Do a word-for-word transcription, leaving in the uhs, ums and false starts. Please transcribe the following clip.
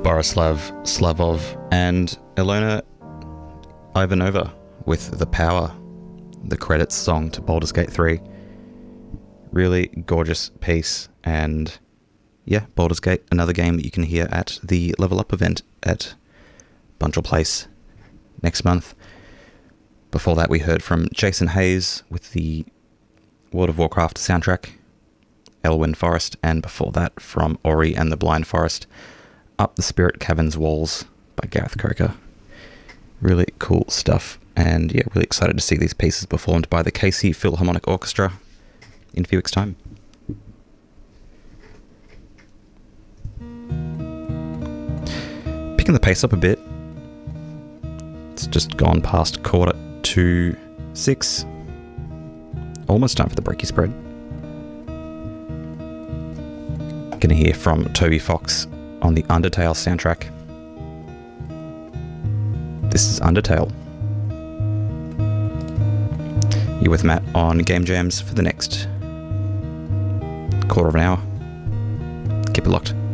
Borislav Slavov and Ilona Ivanova with The Power, the credits song to Baldur's Gate three. Really gorgeous piece, and yeah, Baldur's Gate, another game that you can hear at the Level Up event at Bunchel Place next month. Before that, we heard from Jason Hayes with the World of Warcraft soundtrack, Elwyn Forest, and before that, from Ori and the Blind Forest, Up the Spirit Cavern's Walls by Gareth Croker. Really cool stuff, and yeah, really excited to see these pieces performed by the K C Philharmonic Orchestra in a few weeks' time. Picking the pace up a bit. It's just gone past quarter to six. Almost time for the Breaky Spread. Gonna hear from Toby Fox on the Undertale soundtrack. This is Undertale. You're with Matt on Game Jams for the next quarter of an hour. Keep it locked.